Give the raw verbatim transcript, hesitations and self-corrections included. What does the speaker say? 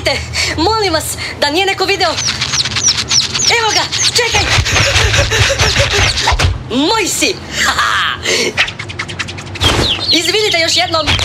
Čekajte, molim vas, da nije neko video. Evo ga, čekaj. Moj si. Izvinite još jednom.